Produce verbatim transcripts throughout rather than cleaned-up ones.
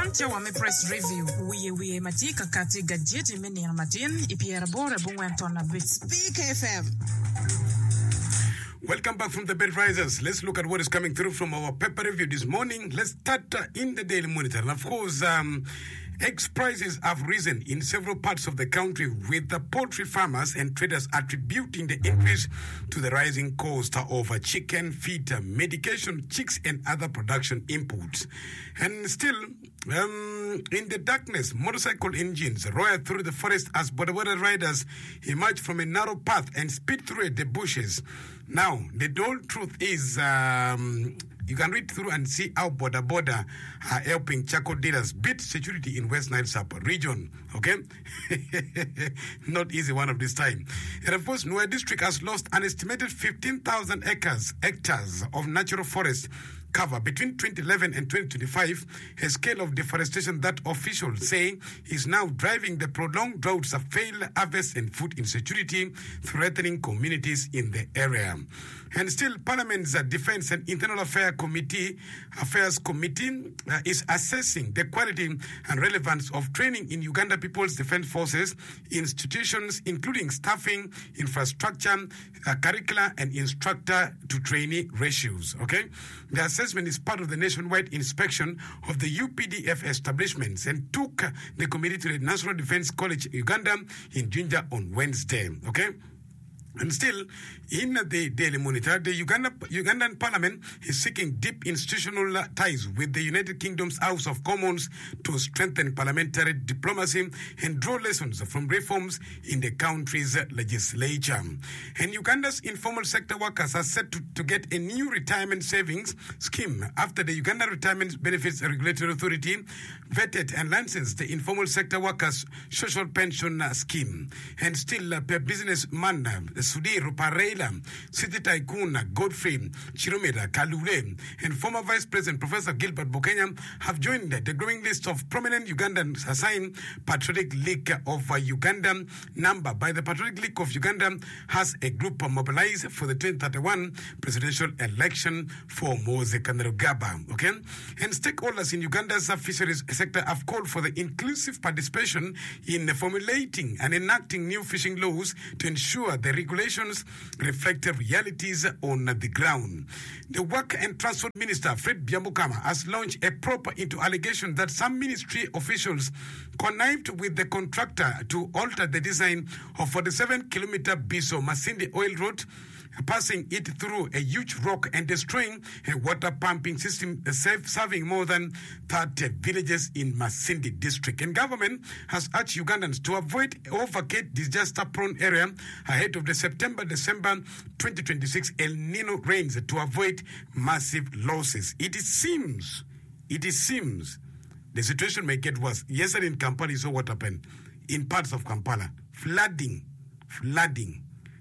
Tia wa me press review. We we matika kati gadget meni ya matin ipiera bore bungwentona bits. Speak F M. Welcome back from the bed risers. Let's look at what is coming through from our paper review this morning. Let's start uh, in the Daily Monitor. And of course, um, eggs prices have risen in several parts of the country, with the poultry farmers and traders attributing the increase to the rising cost of uh, chicken, feed, uh, medication, chicks, and other production inputs. And still, um, in the darkness, motorcycle engines roar through the forest as border riders emerge from a narrow path and speed through the bushes. Now, the whole truth is, um, you can read through and see how Border Border are helping charcoal dealers beat security in West Nile sub-region. Okay? Not easy one of this time. And of course, Nuer district has lost an estimated fifteen thousand acres, hectares of natural forest cover between twenty eleven and twenty twenty-five, a scale of deforestation that officials say is now driving the prolonged droughts of failed harvest and food insecurity, threatening communities in the area. And still, Parliament's uh, Defence and Internal Affairs Committee, Affairs Committee uh, is assessing the quality and relevance of training in Uganda People's Defence Forces institutions, including staffing, infrastructure, uh, curricula, and instructor-to-trainee ratios. Okay, the assessment is part of the nationwide inspection of the U P D F establishments and took uh, the committee to the National Defence College Uganda in Jinja on Wednesday. Okay. And still, in the Daily Monitor, the Uganda, Ugandan Parliament is seeking deep institutional ties with the United Kingdom's House of Commons to strengthen parliamentary diplomacy and draw lessons from reforms in the country's legislature. And Uganda's informal sector workers are set to, to get a new retirement savings scheme after the Uganda Retirement Benefits Regulatory Authority vetted and licensed the informal sector workers' social pension scheme. And still, uh, per businessman, uh, Sudhir Ruparela, City Tycoon Godfrey Chirumira Kalule, and former Vice President Professor Gilbert Bukenya have joined the growing list of prominent Ugandans assigned Patriotic League of Uganda number by the Patriotic League of Uganda has a group mobilized for the twenty thirty-one presidential election for Mose Kainerugaba. Okay, and stakeholders in Uganda's fisheries sector have called for the inclusive participation in formulating and enacting new fishing laws to ensure the regulations reflect the realities on the ground. The Work and Transport Minister, Fred Byambukama, has launched a probe into allegations that some ministry officials connived with the contractor to alter the design of forty-seven kilometer Biso Masindi Oil Road, passing it through a huge rock and destroying a water pumping system serving more than thirty villages in Masindi district. And government has urged Ugandans to avoid overcate disaster-prone area ahead of the September-December twenty twenty-six El Nino rains to avoid massive losses. It seems, it seems the situation may get worse. Yesterday in Kampala, you saw what happened in parts of Kampala. Flooding, flooding.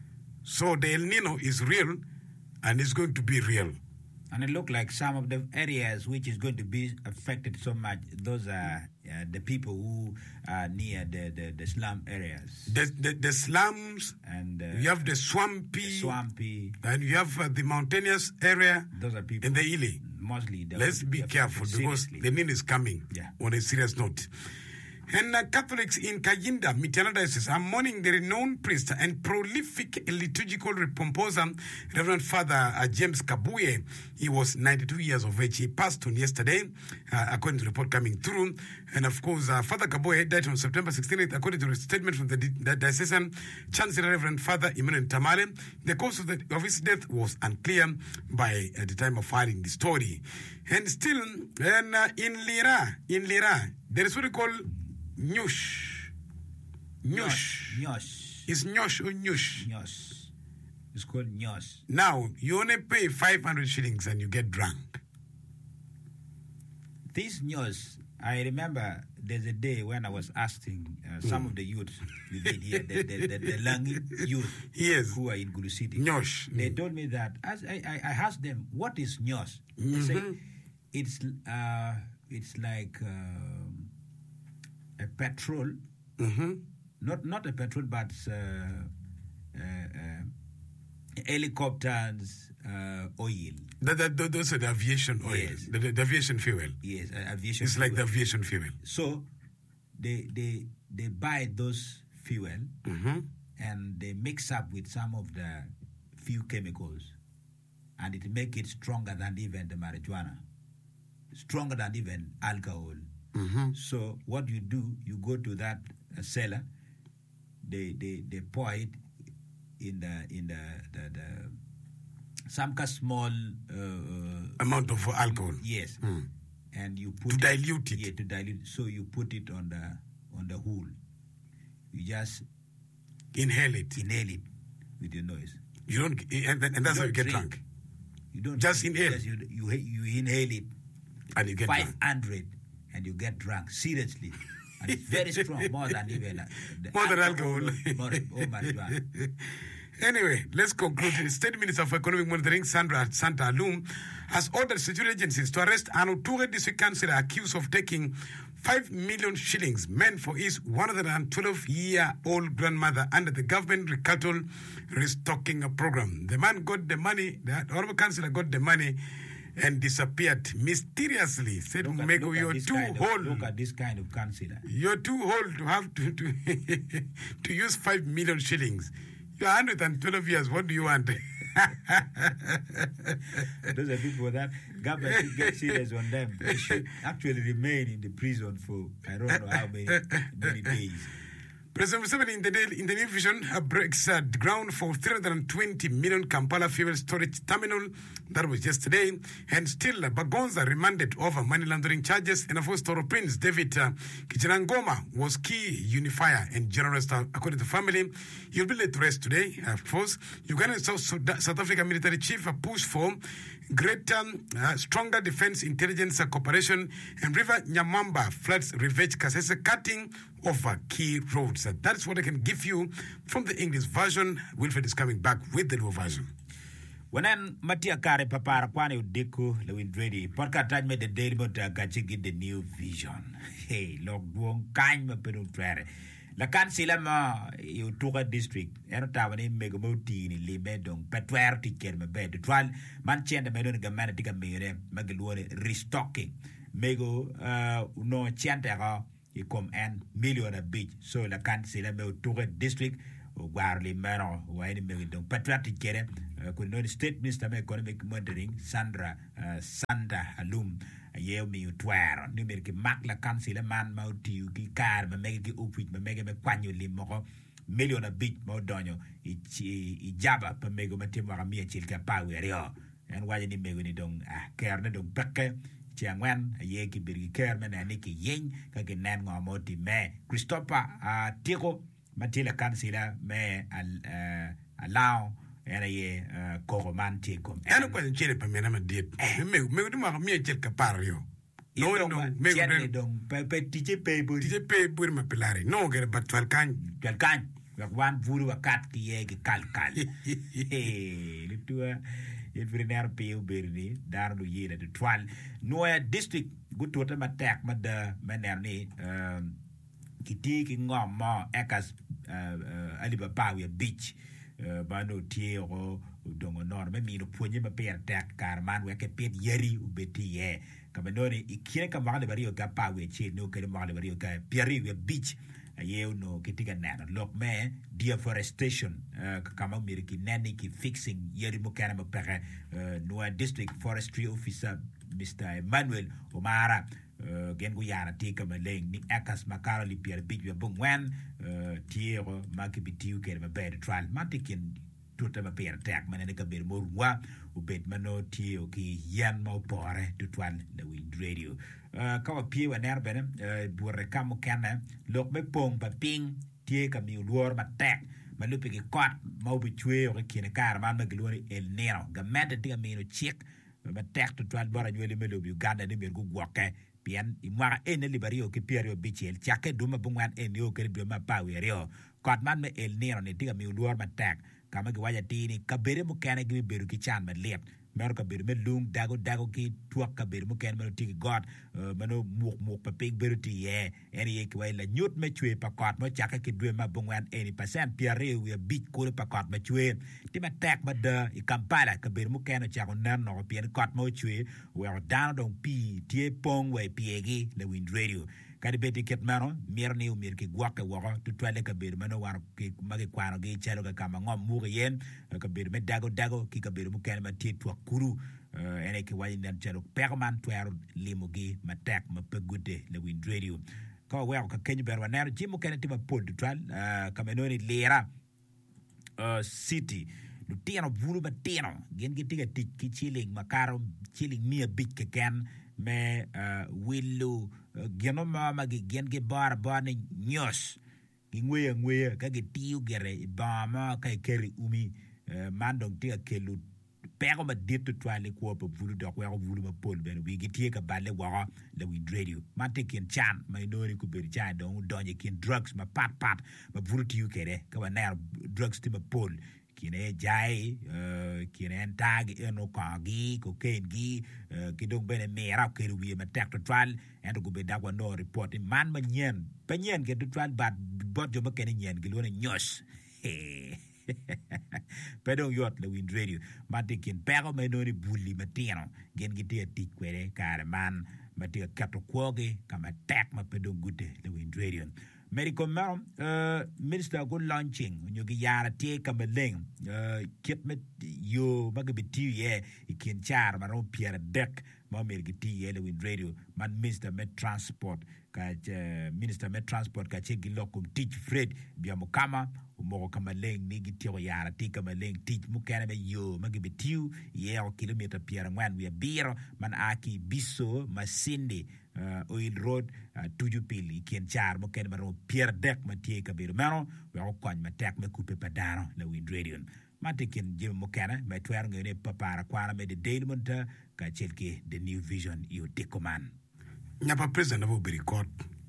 So the El Nino is real and it's going to be real. And it looked like some of the areas which is going to be affected so much, those are uh, the people who are near the, the, the slum areas. The, the, the slums, and uh, you have the swampy, the swampy, and you have uh, the mountainous area, those are people, and the hilly. Mostly. Let's be careful because the Nile is coming yeah. on a serious note. And uh, Catholics in Kayinda, Mityana Diocese, are mourning the renowned priest and prolific liturgical composer, Reverend Father uh, James Kabuye. He was ninety-two years of age. He passed on yesterday, uh, according to the report coming through. And of course, uh, Father Kabuye died on September sixteenth, according to a statement from the, the diocesan Chancellor, Reverend Father Emmanuel Tamale. The cause of, the, of his death was unclear by uh, the time of filing the story. And still, and, uh, in Lira, in Lira, there is what we call Nyush. Nyush. Nyush. It's Nyush or Nyush? Nyush. It's called Nyush. Now, you only pay five hundred shillings and you get drunk. This Nyush, I remember there's a day when I was asking uh, some mm. of the youths you did here, the, the, the, the Langi youth yes. who are in Gulu City. Nyush. They mm. told me that, as I, I, I asked them, what is Nyush? Mm-hmm. They say, it's, uh, it's like... Uh, a petrol, mm-hmm. not not a petrol, but uh, uh, uh, helicopters, uh, oil. That, that, that, those are the aviation oil, Yes. the, the, the aviation fuel. Yes, uh, aviation. It's like the fuel. aviation fuel. So they they they buy those fuel Mm-hmm. and they mix up with some of the few chemicals, and it make it stronger than even the marijuana, stronger than even alcohol. Mm-hmm. So what you do, you go to that uh, cellar, they, they they pour it in the in the the, the some kind of small uh, Amount of alcohol. yes, Mm. and you put To it, dilute it. Yeah, to dilute. So you put it on the on the hole. You just Inhale it. inhale it with your nose. You don't, and, and that's You how you don't get drink. drunk. You don't Just drink, inhale. Just you, you you inhale it. And you get Five drunk. hundred, and you get drunk. Seriously, and it's very strong, more than even uh, the More than alcohol. More, oh marijuana. Anyway, let's conclude. The State Minister for Economic Monitoring, Sandra Santa Alum, has ordered security agencies to arrest an Otuge district councillor accused of taking five million shillings meant for his one hundred twelve-year-old grandmother under the government cattle restocking program. The man got the money, the honorable councillor got the money and disappeared mysteriously. Said, Look at, Mego, look at you're this too kind of, old. look at this kind of councillor. You're too old to have to to, to use five million shillings. You're one hundred twelve years. What do you want? Those are people that government should get serious on them. They should actually remain in the prison for I don't know how many many days. President Museveni in the, daily, in the new vision uh, breaks uh, ground for three hundred twenty million Kampala fuel storage terminal. That was yesterday. And still, uh, Bagonza remanded over money laundering charges. And of course, Toro Prince David uh, Kichanangoma was key unifier and generalist, uh, according to family. He'll be laid to rest today, of course. Uganda and South, South Africa military chief uh, push for greater, uh, stronger defense intelligence uh, cooperation. And River Nyamamba floods ravage Kasese, cutting over key roads. Uh, that's what I can give you from the English version. Wilfred is coming back with the Luo version. Wanan matia kare papara kwani udeko le windredi podcast taj me the daily but gachi get the new vision. Hey, log duong kany ma peru trere. La kan sila ma yu tuka district. Eno tawani mego moti ni lime dong petwer tiker me bed. Twal man chenda me don gamana tika mere magaluone restocking. Mego uh no chenda ga ikom en million a bit. So la kan sila me tuka district Warli Mano, Wayne Megidon, Patriotic Kere, could State Minister of Economic Monitoring, Sandra uh, Santa Alum, a year me tware, numeric Makla Council, a man mouti, car, Mamegi Upit, Mamega Quanu Limo, million a bit more donio, Ijaba, Pamego Matima Mia Chilka Power, and why any Megunidon, a Kernadon Peke. Chiangwan, a Yaki Birgi Kerman, and Nicky Yin, Kagan Moti Me, Christopher uh, Tiko. Matila Kansila may uh, allow and a year Koromanti come. I don't quite chill for me. I'm a deep. Me, me, me, me, check a pario. No, no, me, me, don't pay teacher pay, but did you pay with my pilari? No, get but twelve can. you can't. You have one voodoo a cat, yeg, cal cal. Hey, little every near pay, berry, down to year at the twelve. No district, good to them attack, but the manerne, um, Kitiki ngom mo ekas Alibaba we beach bano tiero dongo nor me mino ponye ma per tek karman we ke pet yeri ubeti ye kamanoni ikine ka male bari ga pa we chi no ke male bari ga pieri we beach ye no kitika na look me deforestation kama miriki nani ki fixing yeri mo kana ma per no district forestry officer Mister Emmanuel Omara Uh, gen gu yara tika maleng ni akas makara li pier big we bung wen uh, tiero makibitiu ke ma bed trial matikin tuta ma per tak manene ka ber mor wa ubet mano tio ki yan mo pore to twal the wind radio uh, ka pie wa ner bene uh, burre kam kana lok me pong pa ping tie ka mi luor ma tak ma lupi ki kot mo bi chwe o ki ne kar man ma glori el nero ga mede tika mi no chik ma tak to twal bora nyele me lubi Uganda ni mer gu gwoke pian imwara ene libario ke pierio bichel chake duma bungwan ene o ke duma pawerio kot man me el nero ne tiga mi luor matak kama gi waja tini kabere mu kane gi beru ki chan ma let mer ka ber me lung dago dago ki tuak ka ber mo ken mo tiki god mano muk muk pa pig ber ti ye eni ye kwai la nyut me chwe pa kot mo chaka ki dwe ma bongwan eighty percent piare we bit ko pa kot ma chwe ti ma tek ma de i Kampala ka ber mo ken chako nan no pien kot mo chwe we down dong pi tie pong we piegi le Wind Radio kadi beti ket mano mier ni umir ki gwake wako tu twale ka ber mano war ki magi kwano gi chelo ka kama ngom mu yen ka ber me dago dago ki ka ber mu ken ma tie twa kuru ene ki wali nan chelo perman twero limo gi ma tek ma pegude le Wind Radio ko we ka kenyu ber waner jimu ken ti ma pod twal ka menoni lera city lu tiano bulu ba tiano gen gi tiga tik ki chilling makaro chilling mia bit ke ken me willu geno mama gi gen ge bar bar ni nyos gi ngwe ngwe ka ge tiu gere ba ma ka keri umi mandong tiga kelu pero ma ditu twale ko pa bulu dok wa bulu ma pol ben wi gi tie ka balle wa le Wind Radio man te ken chan mai no ni ku ber chan don donje ken drugs ma pat pat ma bulu tiu kere ka wa na drugs ti ma pol kine jai kine tag eno kagi cocaine gi kidong bene mera keru wi ma tek to twal and go be dagwa no report man ma nyen pa nyen ke to twal bad bot jo ma ken nyen gi lona nyos pedong yot le Wind Radio ma tikin pero me no ni bulli matino gen gi tie tik kwere kare man ma tik kato kwoge kama tek ma pedong gute le Wind Radio medical man uh minister go launching you gi yara tie kameleng uh kit met yo magabiti ye ikin char ma ro pierre dek ma mer gi tie le Wind Radio man minister met transport ka minister met transport ka che gi lokum teach Fred biamo kama mo kamaleng ni gi tie yara tie kamaleng teach mu kana be yo magabiti ye o kilometer pierre ngwan we biro man aki biso masindi uh, oil road uh, tuju pili kien char mo ken maro pierre dek ma tie ka biru mano we o kon ma tek me coupe padano le Wind Radio ma tikin jim mo kana ma twer ngene papara kwara me de deilmonta ka chelke the new vision you decoman nyapa president of beri court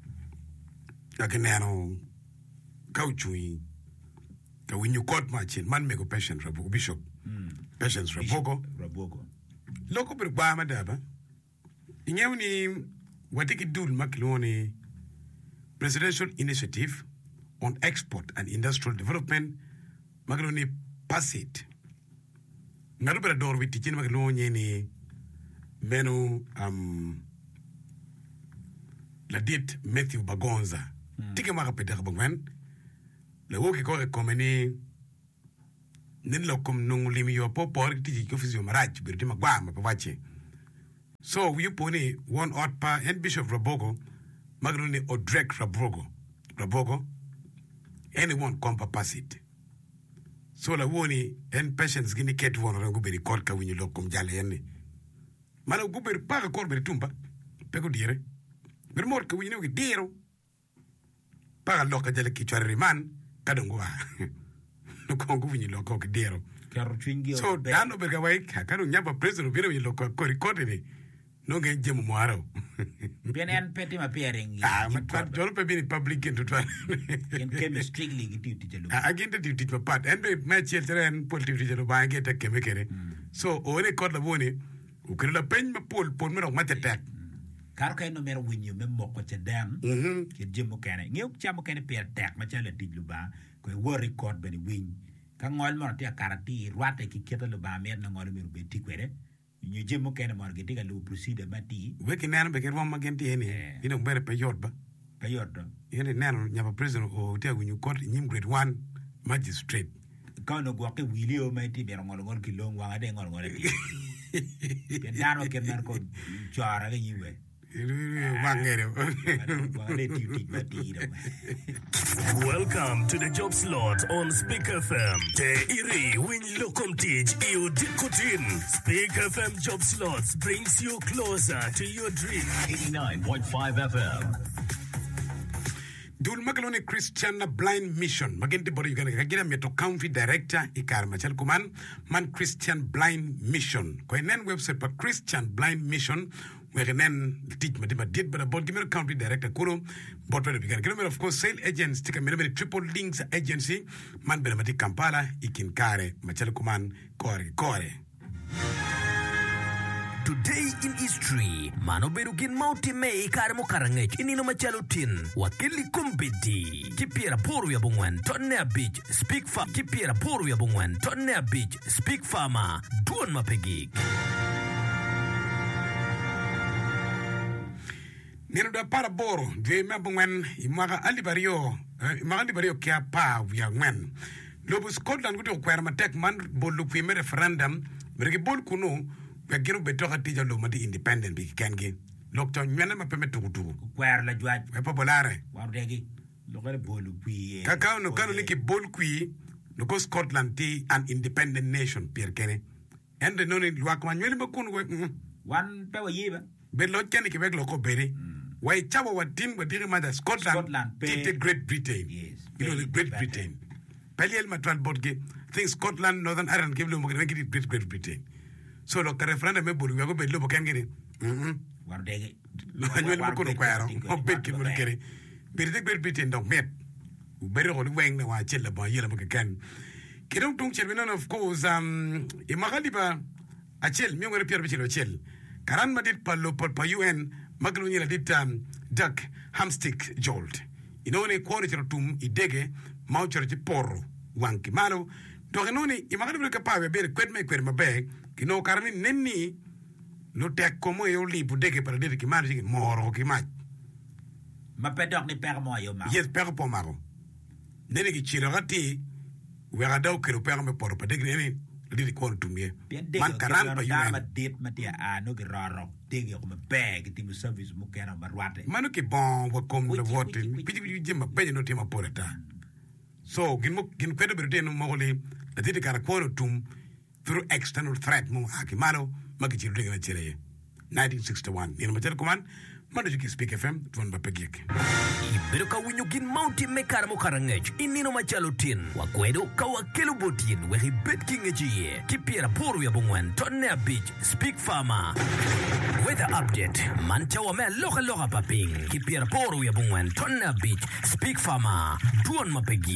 akenano kauchui ka winyu court machin man me go patient rabo bishop mm. patience rabogo rabogo loko bir ba ma daba ingewni watiki dul makloni presidential initiative on export and industrial development makloni pasit ngaru bera dor witi chin makloni ni menu um la dit Matthew Bagonza mm. tike maka peter bongwen le woki ko rekomeni nin lo kom nung limi yo po por ti ko fizio maraj birti magba ma pawache so we poni one odd pa and Bishop Rabogo magroni odrek Rabogo Rabogo anyone kompa pasit so la woni en patients gini ket won rangu beri korka winyu lo kom jale yenni mala guber pa ko beri tumba peko dire ber mor ko winyu ngi diro pa lo ka jale ki chwarri man kadongo wa no ko winyu lo ko diro karo twingi so dano berga wai ka karo nyamba president biro winyu lo ko record ni no nge jemu moaro bien en peti ma pairing ah ma kwat jolo pe bini public into twal en kem strictly gitu ti jelo ah agente ti ti pat en be ma children politic ti jelo ba ngeta keme kere so o record la boni o kre la peñ ma pol pol me no ma tek kar kay no mero winyu me moko te dem ke jemu kene ngew chamo kene per tek ma chale ti lu ba ko wo record beni win ka ngol mo ti akarati rwate ki keto lu ba mer na ngol me be ti kwere ñu jëm kene mo ngi diga lu procedure mati weki nana be ker wamma genti ene ina mbere pe yodba pe yoddo ene nana nyaba president o te gu ñu court ñim grade one magistrate ka no go ke wili o mati be ngol ngol ki long wa de ngol ngol ti be dano ke nan ko chara ga yiwe Welcome to the job slot on Speak F M. Te iri win lokum teach you dikutin. Speak F M job slots brings you closer to your dream. eighty-nine point five F M. Dul Magaloni Christian Blind Mission. Magenti bori yugana kagira meto county director ikar machal kuman man Christian Blind Mission. Ko enen website pa Christian Blind Mission. Where then teach me did but about give me county director Kuro but we can give me of course sale agents take a minute triple links agency man be Kampala ikin kare machal kuman kore kore Today in history, mano bedo gin mauti mei kare mo karangech inino machalo tin. Wakili kumbidi. Kipiera poru ya bungwen, tonne a beach, speak fa. Kipiera poru ya bungwen, tonne a beach, speak farmer, duon mapegik. Nero da para boro, dwe me bungwen, imaga alibario, imaga alibario kia pa via ngwen. Lobu Scotland gudu kwera matek man bolu kwime referendum, mereke bol kuno, wagiro betoka tija lo madi independent bi kengi. Lokto nyana mapeme tukutuku. Kwera la juaj. We popolare. Warudegi. Lokere bolu kwi. Kakao no kano niki bol kwi, nuko Scotland ti an independent nation, Pierre Kene. Ende noni luakman, nyele makunu we, Wan pewa yiba. Belot kene ki wek loko beri. Wai chawa watin wadiri mada Scotland, Scotland, tite Great Britain. Yes. You know, the Great Britain. Pali el matral bodge, think Scotland, Northern Ireland, give them Great Great Britain. So lo referendum me bolu, we go bedlo bokan giri. Mhm. Warudegi. Lo anyuel makunu kwero, mo bed ki mulu kere. Beri Great Britain dog met. Beri ko weng na wa chela ba yela makakan. Kidong tung chel winon of course um imagali ba achel mi ngore pierre bichelo chel. Karan madit palo por pa U N maglu nyela dit um duck hamstick jolt. Inone kwori chero tum idege mauchero ci porro wanki malo do noni imagali ba kapawe beri kwet me kwet mabe kino karani nenni lo tek komo yo libu dege para dege ki malo ki moro ki mach. Ma pedok ni père mo yo ma. Yes, père po maro. Nene ki chiro gati wera daw kero père me por pa dege nene li ko tumie. Man karan pa ma yuen. dit ma dia ano ki raro. Dege ko ma bag ti mu service mu kena marwate. Manu ki bon wa kom le Wiki, vote. wiki, wiki. Piji piji jema peje no tema poreta. So gin mo gin kwedo berde no mogoli la didi kara ko tum through external threat mo akimalo magi chiro dege na chire. nineteen sixty-one. Ni no matel kuman mando jiki Speak F M tuan ba pegek. Ibero ka winyo gin mounti me kare mo karangech inino machalo tin. Wakwedo ka wakelo botin wehi bet kingechi ye. Kipiera poru ya bungwen tonne a beach speak farmer. Weather update mancha wa me loka loka paping. Kipiera poru ya bungwen tonne a beach speak farmer. Duon mapegi.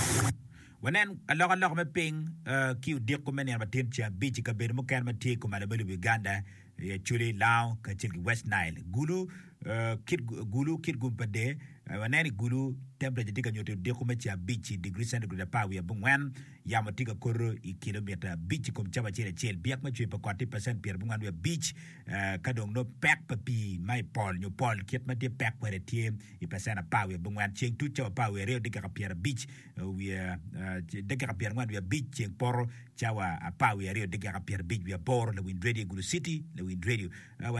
Wanen alok alok me ping uh, ki dik ko men ya batin cha beach ka ber mo kan ma ti ko ma belu Uganda ya chuli lao ka chil West Nile gulu uh, kit gulu kit gumpade uh, wanen gulu temperature dika nyoto dik ko me cha beach degree centigrade pa wi bungwan ya mo tika koro i kilometer beach ko chaba chile chel biak ma chui pa forty percent pier bungwan wi beach uh, kadong no pack pa pi mai pol nyo pol kit ma de pack pa tie i percent pa wi bungwan cheng tu chaba pa wi re dika ka pier beach uh, wi uh, deka ka pier ngwan wi beach cheng poro chawa pa wi re deka ka pier beach wi poro le win radio gulu city le win radio uh,